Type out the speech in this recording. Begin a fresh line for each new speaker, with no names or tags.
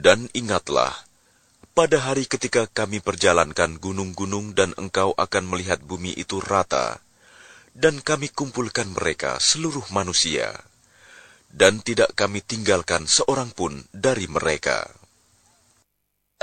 Dan ingatlah, pada hari ketika kami perjalankan gunung-gunung dan engkau akan melihat bumi itu rata, dan kami kumpulkan mereka seluruh manusia, dan tidak kami tinggalkan seorang pun dari mereka.